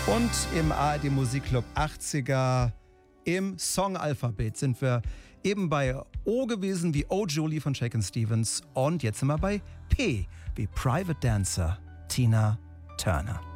Und im ARD Musikclub 80er im Songalphabet sind wir eben bei O gewesen wie Oh Julie von Shakin' Stevens und jetzt sind wir bei P wie Private Dancer, Tina Turner.